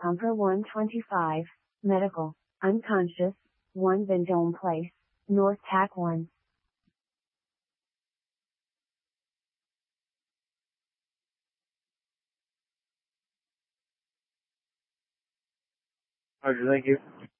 Pumper 125, Medical, unconscious, 1 Vendome Place, North Tack 1. Roger, thank you.